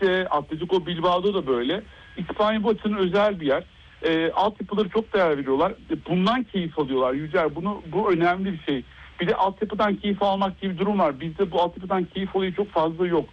Betis'te, Atletico Bilbao'da da böyle. İspanya bu açıdan özel bir yer. Altyapıları çok değer veriyorlar. Bundan keyif alıyorlar Yücel. Bu önemli bir şey. Bir de altyapıdan keyif almak gibi bir durum var. Bizde bu altyapıdan keyif olayı çok fazla yok.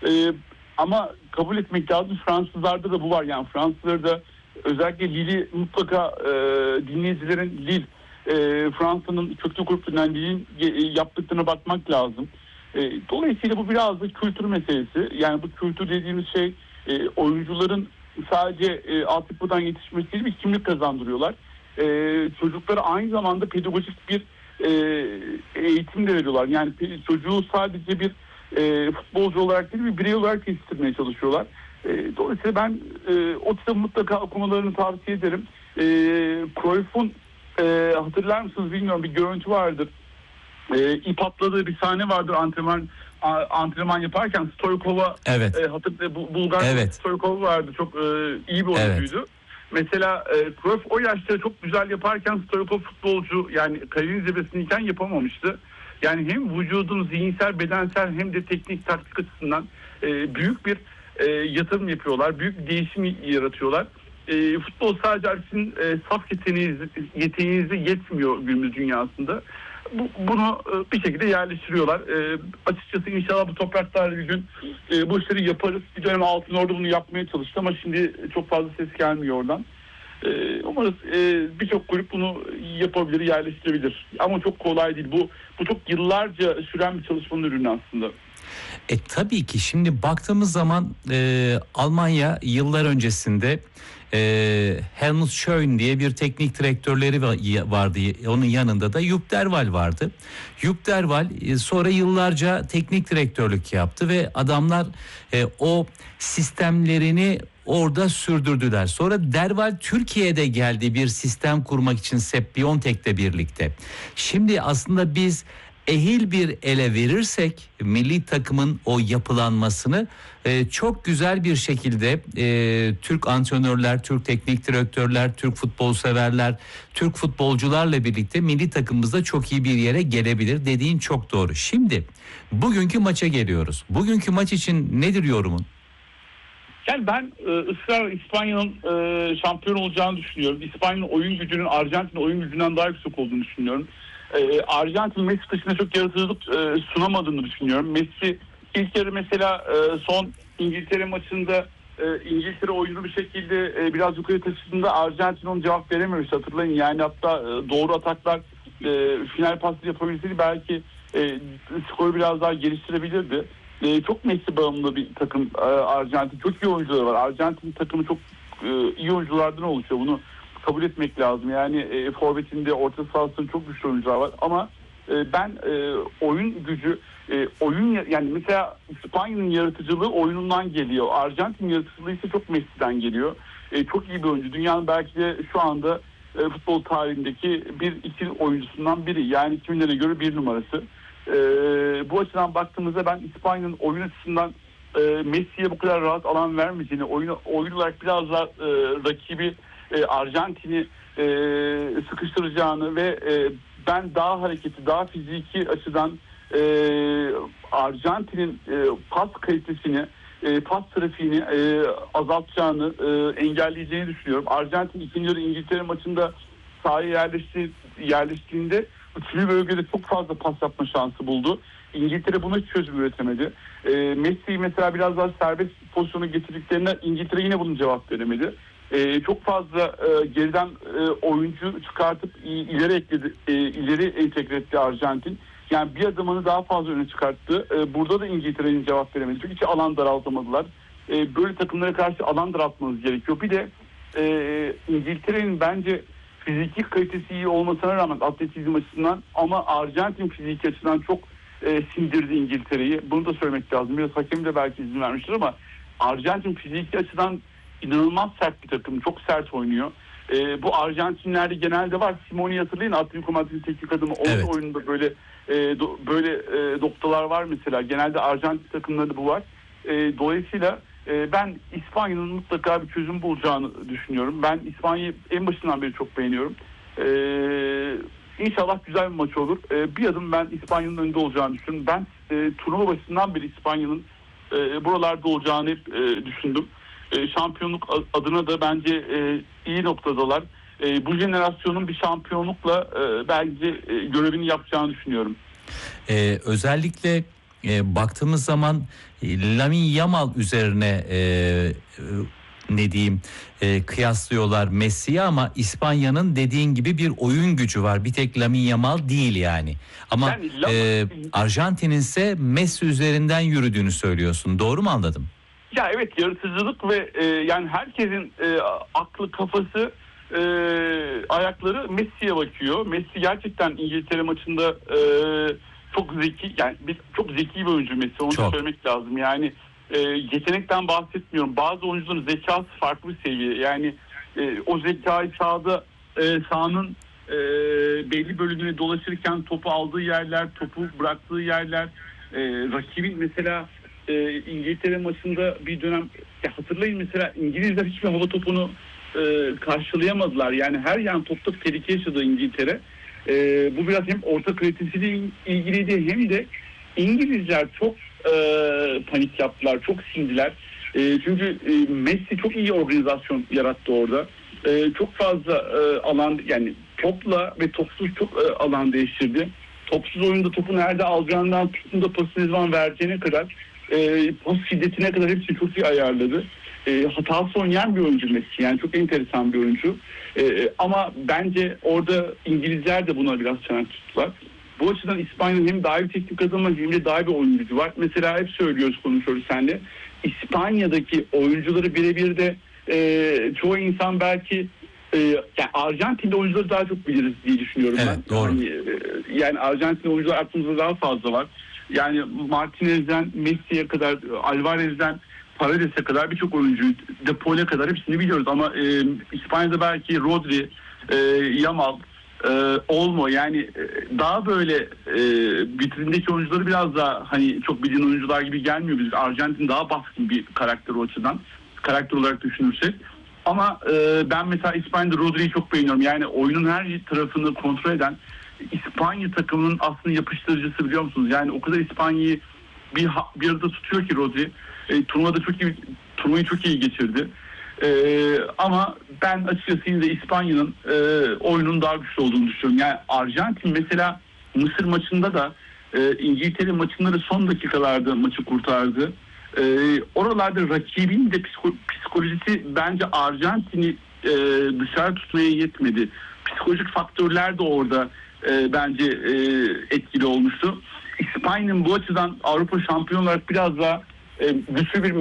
Ama kabul etmek lazım, Fransızlarda da bu var. Yani Fransızlarda da özellikle Lille'i mutlaka dinleyicilerin Lille, Fransa'nın köklü kulüplerinden Lille'in yaptıklarına bakmak lazım. Dolayısıyla bu biraz da kültür meselesi. Yani bu kültür dediğimiz şey oyuncuların sadece altyapıdan yetişmesi değil, bir kimlik kazandırıyorlar. Çocuklara aynı zamanda pedagojik bir eğitim de veriyorlar. Yani çocuğu sadece bir futbolcu olarak değil, bir birey olarak yetiştirmeye çalışıyorlar. Dolayısıyla ben o kitabı mutlaka okumalarını tavsiye ederim. Cruyff'un hatırlar mısınız bilmiyorum, bir görüntü vardır. İp atladığı bir sahne vardır antrenman yaparken. Stoykov'a, evet. Bulgar evet. Stoykov vardı. Çok iyi bir oyuncuydu. Evet. Mesela Cruyff o yaşta çok güzel yaparken Stoykov futbolcu, yani kariyerin zirvesindeyken yapamamıştı. Yani hem vücudun zihinsel, bedensel hem de teknik, taktik açısından büyük bir yatırım yapıyorlar. Büyük bir değişim yaratıyorlar. Futbol sadece sizin saf yeteneğinize yetmiyor günümüz dünyasında. Bunu bir şekilde yerleştiriyorlar. Açıkçası inşallah bu topraklarda bir gün bu işleri yaparız. Bir dönem Altınordu bunu yapmaya çalıştı ama şimdi çok fazla ses gelmiyor oradan. Umarız birçok kulüp bunu yapabilir, yerleştirebilir. Ama çok kolay değil. Bu çok yıllarca süren bir çalışmanın ürünü aslında. Tabii ki şimdi baktığımız zaman Almanya yıllar öncesinde Helmut Schön diye bir teknik direktörleri vardı. Onun yanında da Jupp Derwal vardı. Jupp Derwal sonra yıllarca teknik direktörlük yaptı ve adamlar o sistemlerini orada sürdürdüler. Sonra Derwal Türkiye'de geldi bir sistem kurmak için Sepp Piontek'le birlikte. Şimdi aslında biz ehil bir ele verirsek milli takımın o yapılanmasını çok güzel bir şekilde Türk antrenörler, Türk teknik direktörler, Türk futbol severler, Türk futbolcularla birlikte milli takımımızda çok iyi bir yere gelebilir. Dediğin çok doğru. Şimdi bugünkü maça geliyoruz. Bugünkü maç için nedir yorumun? Yani ben ısrarla İspanya'nın şampiyon olacağını düşünüyorum. İspanya'nın oyun gücünün Arjantin oyun gücünden daha yüksek olduğunu düşünüyorum. Arjantin Messi dışında çok yaratıcılık sunamadığını düşünüyorum. Messi ilk yarı mesela son İngiltere maçında İngiltere oyunu bir şekilde biraz yukarı taşıdığında Arjantin ona cevap verememiş, hatırlayın. Yani hatta doğru ataklar, final paslı yapabilseydi belki skoru biraz daha geliştirebilirdi. Çok Messi bağımlı bir takım Arjantin. Çok iyi oyuncuları var. Arjantin takımı çok iyi oyunculardan oluşuyor. Bunu kabul etmek lazım. Yani forvetinde, orta sahasında çok güçlü oyuncular var. Ama ben oyun gücü, yani mesela İspanya'nın yaratıcılığı oyunundan geliyor. Arjantin yaratıcılığı ise çok Messi'den geliyor. Çok iyi bir oyuncu. Dünyanın belki de şu anda futbol tarihindeki iki oyuncusundan biri. Yani kimilerine göre bir numarası. Bu açıdan baktığımızda ben İspanya'nın oyun açısından Messi'ye bu kadar rahat alan vermeyeceğini, oyun olarak biraz daha rakibi Arjantin'i sıkıştıracağını ve ben daha hareketli, daha fiziki açıdan Arjantin'in pas kalitesini, pas trafiğini azaltacağını, engelleyeceğini düşünüyorum. Arjantin ikinci yarı İngiltere maçında sahaya yerleştiğinde üçlü bölgede çok fazla pas yapma şansı buldu. İngiltere buna hiç çözüm üretemedi. Messi'yi mesela biraz daha serbest pozisyona getirdiklerinde İngiltere yine bunun cevap veremedi. Çok fazla geriden oyuncu çıkartıp ileri entegre etti Arjantin. Yani bir adımını daha fazla öne çıkarttı. Burada da İngiltere'nin cevap veremedi. Çünkü hiç alan daraltamadılar. Böyle takımlara karşı alan daraltmanız gerekiyor. Bir de İngiltere'nin bence fiziki kalitesi iyi olmasına rağmen atletizm açısından, ama Arjantin fiziki açıdan çok sindirdi İngiltere'yi. Bunu da söylemek lazım. Biraz hakem de belki izin vermiştir ama Arjantin fiziki açıdan inanılmaz sert bir takım. Çok sert oynuyor. Bu Arjantinlerde genelde var. Simoni'yi hatırlayın. Atletico Madrid'in teknik adamı. Evet. Oyununda böyle noktalar var mesela. Genelde Arjantin takımlarında bu var. Dolayısıyla ben İspanya'nın mutlaka bir çözüm bulacağını düşünüyorum. Ben İspanya'yı en başından beri çok beğeniyorum. İnşallah güzel bir maç olur. Bir adım ben İspanya'nın önünde olacağını düşünüyorum. Ben turnuva başından beri İspanya'nın buralarda olacağını hep düşündüm. Şampiyonluk adına da bence iyi noktadalar. Bu jenerasyonun bir şampiyonlukla bence görevini yapacağını düşünüyorum. Özellikle baktığımız zaman Lamine Yamal üzerine ne diyeyim kıyaslıyorlar Messi'yi, ama İspanya'nın dediğin gibi bir oyun gücü var. Bir tek Lamine Yamal değil yani. Ama Arjantin'in ise Messi üzerinden yürüdüğünü söylüyorsun. Doğru mu anladım? Ya evet, yaratıcılık ve yani herkesin aklı, kafası, ayakları Messi'ye bakıyor. Messi gerçekten İngiltere maçında çok zeki, yani çok zeki bir oyuncu Messi. Onu da söylemek lazım. Yani yetenekten bahsetmiyorum. Bazı oyuncuların zekası farklı bir seviye. Yani o zekayı sahanın belli bölümüne dolaşırken topu aldığı yerler, topu bıraktığı yerler, rakibin mesela İngiltere maçında bir dönem hatırlayın, mesela İngilizler hiçbir hava topunu karşılayamadılar. Yani her yan topta tehlike yaşadı İngiltere. Bu biraz hem orta kalitesiyle ilgiliydi, hem de İngilizler çok panik yaptılar, çok sindiler. Çünkü Messi çok iyi organizasyon yarattı orada. Çok fazla alan, yani topla ve topsuz çok alan değiştirdi. Topsuz oyunda topu nerede alacağından tutun da pası ne zaman vereceğine kadar, pas şiddetine kadar hepsini çok iyi ayarladı. Hatası oynayan bir oyuncu Messi. Yani çok enteresan bir oyuncu. Ama bence orada İngilizler de buna biraz çanak tuttular. Bu açıdan İspanya'nın hem daha bir teknik adamı hem de daha bir oyuncu var. Mesela hep söylüyoruz, konuşuyoruz seninle. İspanya'daki oyuncuları birebir de çoğu insan belki yani Arjantin'de oyuncuları daha çok biliriz diye düşünüyorum ben. Doğru. Yani Arjantin oyuncular aklımızda daha fazla var. Yani Martinez'den Messi'ye kadar, Alvarez'den Paredes'e kadar birçok oyuncu, De Paul'e kadar hepsini biliyoruz. Ama İspanya'da belki Rodri, Yamal, Olmo, yani daha böyle vitrindeki oyuncuları biraz daha hani çok bilinen oyuncular gibi gelmiyor bize. Arjantin daha baskın bir karakter o açıdan. Karakter olarak düşünürsek. Ama ben mesela İspanya'da Rodri'yi çok beğeniyorum. Yani oyunun her tarafını kontrol eden İspanya takımının aslında yapıştırıcısı, biliyor musunuz? Yani o kadar İspanya'yı bir arada tutuyor ki Rodri. Turnuvayı çok iyi geçirdi. Ama ben açıkçası yine de İspanya'nın oyunun daha güçlü olduğunu düşünüyorum. Yani Arjantin mesela Mısır maçında da İngiltere maçında da son dakikalarda maçı kurtardı. Oralarda rakibin de psikolojisi bence Arjantin'i dışarı tutmaya yetmedi. Psikolojik faktörler de orada bence etkili olmuştu. İspanya'nın bu açıdan Avrupa şampiyonu olarak biraz daha güçlü bir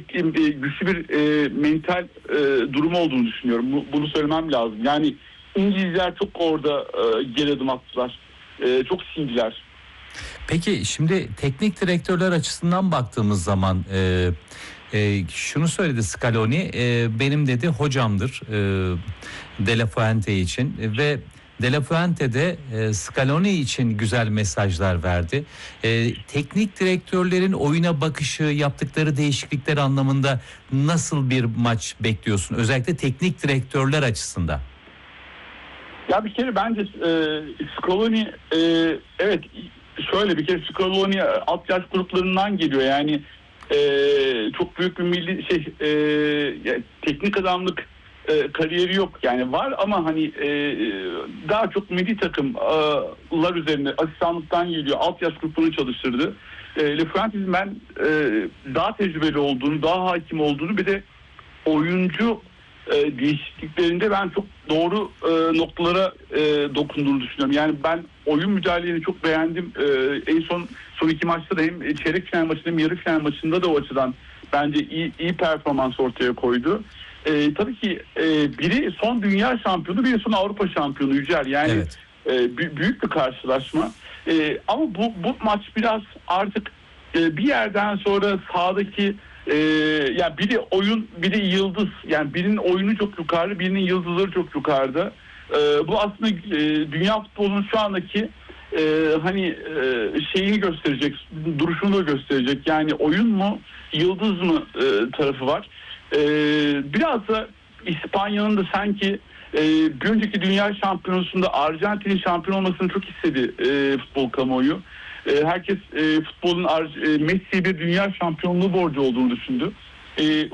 mental durum olduğunu düşünüyorum. Bunu söylemem lazım. Yani İngilizler çok orada geri adım attılar. Çok sindiler. Peki şimdi teknik direktörler açısından baktığımız zaman şunu söyledi Scaloni, benim dedi hocamdır De La Fuente için, ve De La Fuente de Scaloni için güzel mesajlar verdi. Teknik direktörlerin oyuna bakışı, yaptıkları değişiklikler anlamında nasıl bir maç bekliyorsun? Özellikle teknik direktörler açısından. Ya bir kere bence Scaloni evet, şöyle bir kere Scaloni alt yaş gruplarından geliyor. Yani çok büyük bir milli teknik adamlık kariyeri yok. Yani var ama hani daha çok milli takımlar üzerine asistanlıktan geliyor. Alt yaş gruplarını çalıştırdı. Le Fuente'nin ben daha tecrübeli olduğunu, daha hakim olduğunu, bir de oyuncu değişikliklerinde ben çok doğru noktalara dokunduğunu düşünüyorum. Yani ben oyun müdahalelerini çok beğendim. En son iki maçta da hem çeyrek final maçında hem yarı final maçında da o açıdan bence iyi performans ortaya koydu. Tabii ki biri son dünya şampiyonu, biri son Avrupa şampiyonu Yücel. Yani evet. Büyük bir karşılaşma. Ama bu maç biraz artık bir yerden sonra sahadaki yani biri oyun, biri yıldız. Yani birinin oyunu çok yukarı, birinin yıldızları çok yukarıda. Bu aslında dünya futbolunun şu andaki şeyini gösterecek, duruşunu da gösterecek. Yani oyun mu, yıldız mı tarafı var. Biraz da İspanya'nın da sanki bir önceki dünya şampiyonasında Arjantin'in şampiyon olmasını çok istedi futbol kamuoyu. Herkes futbolun Messi'ye bir dünya şampiyonluğu borcu olduğunu düşündü.